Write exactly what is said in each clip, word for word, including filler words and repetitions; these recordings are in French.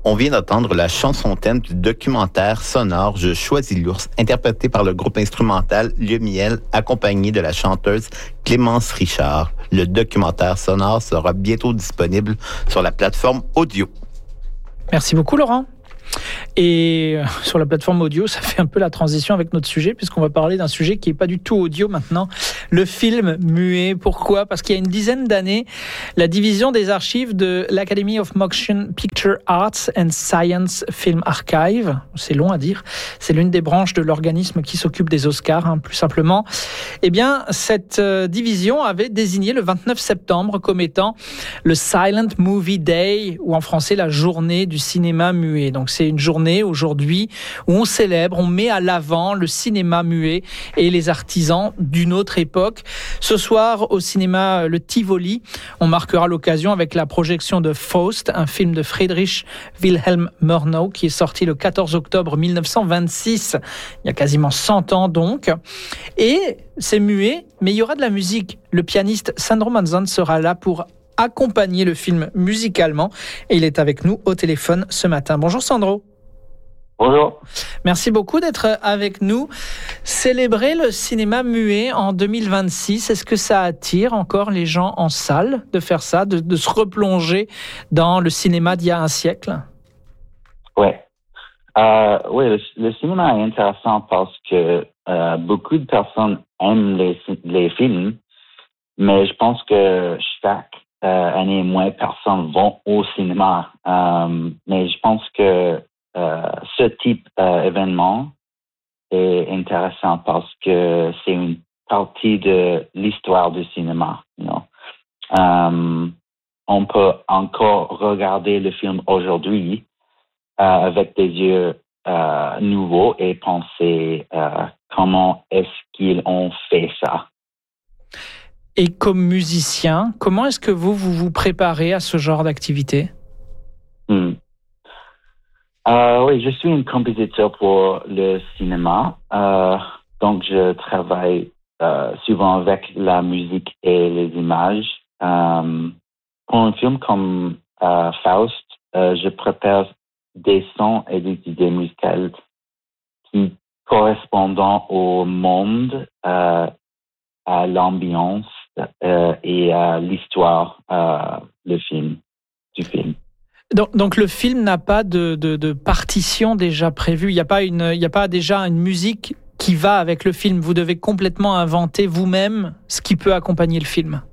On vient d'entendre la chanson thème du documentaire sonore Je choisis l'ours, interprété par le groupe instrumental Le Miel, accompagné de la chanteuse Clémence Richard. Le documentaire sonore sera bientôt disponible sur la plateforme audio. Merci beaucoup, Laurent. Et sur la plateforme audio, ça fait un peu la transition avec notre sujet, puisqu'on va parler d'un sujet qui n'est pas du tout audio maintenant, le film muet. Pourquoi ? Parce qu'il y a une dizaine d'années, la division des archives de l'Academy of Motion Picture Arts and Science Film Archive, c'est long à dire, c'est l'une des branches de l'organisme qui s'occupe des Oscars, hein, plus simplement. Eh bien, cette euh, division avait désigné le vingt-neuf septembre comme étant le Silent Movie Day, ou en français la journée du cinéma muet. Donc c'est une journée aujourd'hui où on célèbre, on met à l'avant le cinéma muet et les artisans d'une autre époque. Ce soir, au cinéma Le Tivoli, on marquera l'occasion avec la projection de Faust, un film de Friedrich Wilhelm Murnau qui est sorti le quatorze octobre mille neuf cent vingt-six, il y a quasiment cent ans donc. Et c'est muet, mais il y aura de la musique. Le pianiste Sandro Manzon sera là pour accompagner le film musicalement et il est avec nous au téléphone ce matin. Bonjour Sandro. Bonjour. Merci beaucoup d'être avec nous. Célébrer le cinéma muet en deux mille vingt-six, est-ce que ça attire encore les gens en salle de faire ça, de, de se replonger dans le cinéma d'il y a un siècle ? Ouais. Euh, oui, le, le cinéma est intéressant parce que euh, beaucoup de personnes aiment les, les films, mais je pense que chaque Euh, année moins personnes vont au cinéma. Euh, mais je pense que euh, ce type d'événement euh, est intéressant parce que c'est une partie de l'histoire du cinéma. You know? euh, on peut encore regarder le film aujourd'hui euh, avec des yeux euh, nouveaux et penser euh, comment est-ce qu'ils ont fait ça. Et comme musicien, comment est-ce que vous vous, vous préparez à ce genre d'activité ? Hmm. Euh, oui, je suis un compositeur pour le cinéma. Euh, donc, je travaille euh, souvent avec la musique et les images. Euh, pour un film comme euh, Faust, euh, je prépare des sons et des idées musicales qui correspondent au monde, euh, à l'ambiance euh, et à l'histoire euh, le film, du film. Donc, donc le film n'a pas de, de, de partition déjà prévue. Il n'y a pas une, il n'y a pas déjà une musique qui va avec le film. Vous devez complètement inventer vous-même ce qui peut accompagner le film.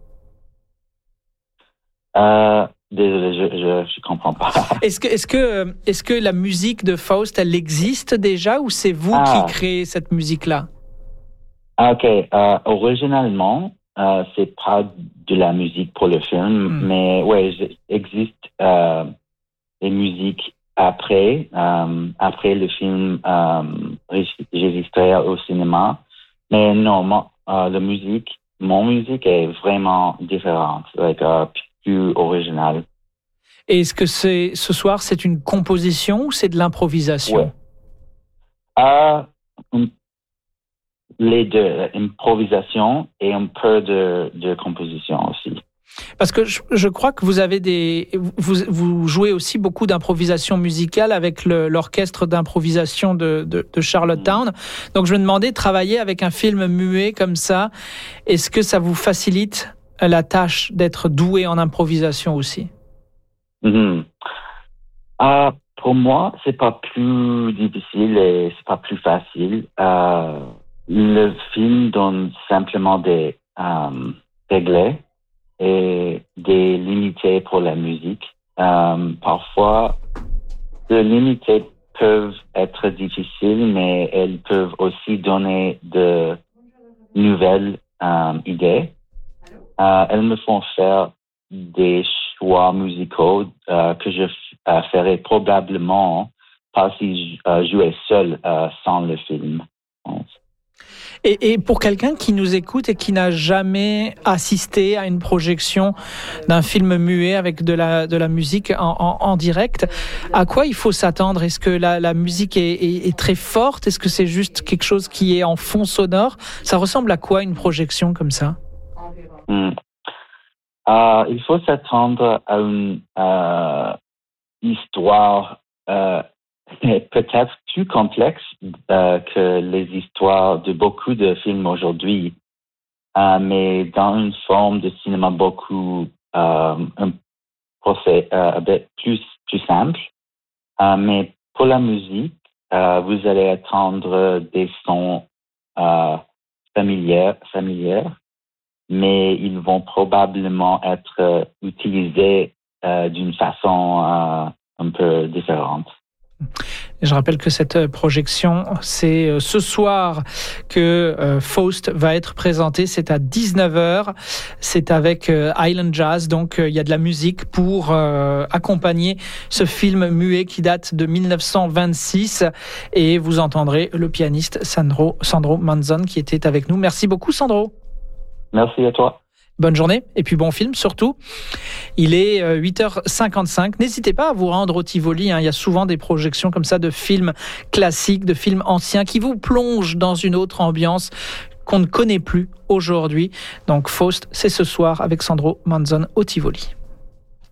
Euh, désolé, je, je, je comprends pas. Est-ce que, est-ce que, est-ce que la musique de Faust, elle existe déjà ou c'est vous ah. qui créez cette musique-là? Ok, euh, originalement, euh, c'est pas de la musique pour le film, mm. mais ouais, il existe euh, des musiques après, euh, après le film euh, enregistré au cinéma. Mais non, mon, euh, la musique, mon musique est vraiment différente, like, uh, plus originale. Et est-ce que c'est, ce soir, c'est une composition ou c'est de l'improvisation? Ouais. Euh, une Les deux, improvisation et un peu de, de composition aussi. Parce que je, je crois que vous avez des, vous, vous jouez aussi beaucoup d'improvisation musicale avec le, l'orchestre d'improvisation de, de, de Charlottetown. Mmh. Donc je me demandais, travailler avec un film muet comme ça, est-ce que ça vous facilite la tâche d'être doué en improvisation aussi? Mmh. Euh, pour moi, c'est pas plus difficile et c'est pas plus facile. Euh, Le film donne simplement des euh, règles et des limites pour la musique. Euh, parfois, les limites peuvent être difficiles, mais elles peuvent aussi donner de nouvelles euh, idées. Euh, elles me font faire des choix musicaux euh, que je euh, ferais probablement pas si je euh, jouais seul euh, sans le film. Et, et pour quelqu'un qui nous écoute et qui n'a jamais assisté à une projection d'un film muet avec de la, de la musique en, en, en direct, à quoi il faut s'attendre? Est-ce que la, la musique est, est, est très forte? Est-ce que c'est juste quelque chose qui est en fond sonore? Ça ressemble à quoi une projection comme ça? Mm. Euh, il faut s'attendre à une, euh, histoire euh, est peut-être plus complexe euh, que les histoires de beaucoup de films aujourd'hui, euh, mais dans une forme de cinéma beaucoup euh, un procès euh, plus plus simple. Euh, mais pour la musique, euh, vous allez entendre des sons euh, familiers, familiers, mais ils vont probablement être euh, utilisés euh, d'une façon euh, un peu différente. Je rappelle que cette projection, c'est ce soir que euh, Faust va être présenté. C'est à dix-neuf heures. C'est avec euh, Island Jazz. Donc, euh, il y a de la musique pour euh, accompagner ce film muet qui date de dix-neuf cent vingt-six. Et vous entendrez le pianiste Sandro, Sandro Manzon qui était avec nous. Merci beaucoup, Sandro. Merci à toi. Bonne journée et puis bon film surtout. Il est huit heures cinquante-cinq. N'hésitez pas à vous rendre au Tivoli. Hein. Il y a souvent des projections comme ça de films classiques, de films anciens qui vous plongent dans une autre ambiance qu'on ne connaît plus aujourd'hui. Donc Faust, c'est ce soir avec Sandro Manzon au Tivoli.